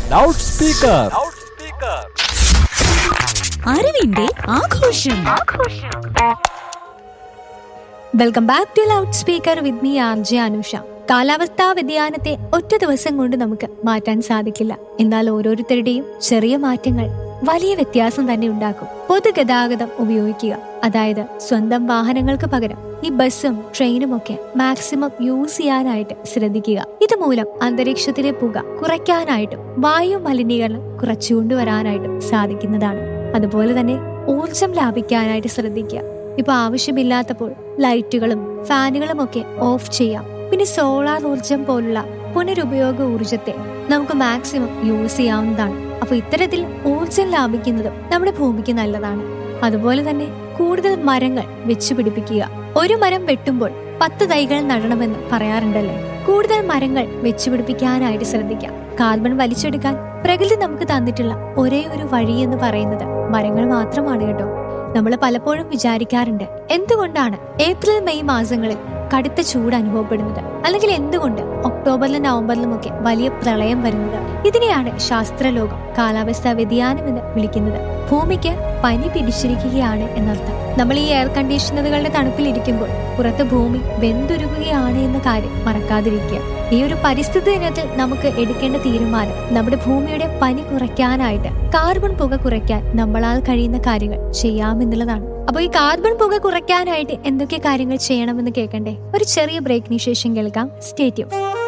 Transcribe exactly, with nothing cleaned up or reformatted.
Loud speaker. അറിവിന്റെ ആഘോഷം. Welcome back to loud speaker with me R J Anusha. കാലാവസ്ഥാ വ്യതിയാനത്തെ ഒറ്റ ദിവസം കൊണ്ട് നമുക്ക് മാറ്റാൻ സാധിക്കില്ല. എന്നാൽ ഓരോരുത്തരുടെയും ചെറിയ മാറ്റങ്ങൾ വലിയ വ്യത്യാസം തന്നെ ഉണ്ടാക്കും. പൊതുഗതാഗതം ഉപയോഗിക്കുക, അതായത് സ്വന്തം വാഹനങ്ങൾക്ക് പകരം ഈ ബസ്സും ട്രെയിനും ഒക്കെ മാക്സിമം യൂസ് ചെയ്യാനായിട്ട് ശ്രദ്ധിക്കുക. ഇതുമൂലം അന്തരീക്ഷത്തിലെ പുക കുറയ്ക്കാനായിട്ടും വായു മലിനീകരണം കുറച്ചുകൊണ്ടുവരാനായിട്ടും സാധിക്കുന്നതാണ്. അതുപോലെ തന്നെ ഊർജം ലാഭിക്കാനായിട്ട് ശ്രദ്ധിക്കുക. ഇപ്പൊ ആവശ്യമില്ലാത്തപ്പോൾ ലൈറ്റുകളും ഫാനുകളും ഒക്കെ ഓഫ് ചെയ്യാം. പിന്നെ സോളാർ ഊർജം പോലുള്ള പുനരുപയോഗ ഊർജത്തെ നമുക്ക് മാക്സിമം യൂസ് ചെയ്യാവുന്നതാണ്. അപ്പൊ ഇത്തരത്തിൽ ഊർജം ലാഭിക്കുന്നതും നമ്മുടെ ഭൂമിക്ക് നല്ലതാണ്. അതുപോലെ തന്നെ കൂടുതൽ മരങ്ങൾ വെച്ചുപിടിപ്പിക്കുക. ഒരു മരം വെട്ടുമ്പോൾ പത്ത് തൈകൾ നടണമെന്ന് പറയാറുണ്ടല്ലേ. കൂടുതൽ മരങ്ങൾ വെച്ചുപിടിപ്പിക്കാനായിട്ട് ശ്രദ്ധിക്കാം. കാർബൺ വലിച്ചെടുക്കാൻ പ്രകൃതി നമുക്ക് തന്നിട്ടുള്ള ഒരേ ഒരു വഴി എന്ന് പറയുന്നത് മരങ്ങൾ മാത്രമാണ് കേട്ടോ. നമ്മൾ പലപ്പോഴും വിചാരിക്കാറുണ്ട്, എന്തുകൊണ്ടാണ് ഏപ്രിൽ മെയ് മാസങ്ങളിൽ കടുത്ത ചൂട് അനുഭവപ്പെടുന്നത്, അല്ലെങ്കിൽ എന്തുകൊണ്ട് ഒക്ടോബറിലും നവംബറിലും ഒക്കെ വലിയ പ്രളയം വരുന്നത്? ഇതിനെയാണ് ശാസ്ത്രലോകം കാലാവസ്ഥാ വ്യതിയാനം എന്ന് വിളിക്കുന്നത്. ഭൂമിക്ക് പനി പിടിച്ചിരിക്കുകയാണ് എന്നർത്ഥം. നമ്മൾ ഈ എയർ കണ്ടീഷണറുകളുടെ തണുപ്പിലിരിക്കുമ്പോൾ പുറത്ത് ഭൂമി വെന്തുരുകുകയാണ് എന്ന കാര്യം മറക്കാതിരിക്കുക. ഈ ഒരു പരിസ്ഥിതി ദിനത്തിൽ നമുക്ക് എടുക്കേണ്ട തീരുമാനം നമ്മുടെ ഭൂമിയുടെ പനി കുറയ്ക്കാനായിട്ട് കാർബൺ പുക കുറയ്ക്കാൻ നമ്മളാൽ കഴിയുന്ന കാര്യങ്ങൾ ചെയ്യാമെന്നുള്ളതാണ്. അപ്പൊ ഈ കാർബൺ പുക കുറയ്ക്കാനായിട്ട് എന്തൊക്കെ കാര്യങ്ങൾ ചെയ്യണമെന്ന് കേൾക്കണ്ടേ? ഒരു ചെറിയ ബ്രേക്കിന് ശേഷം കേൾക്കാം. Stay tune.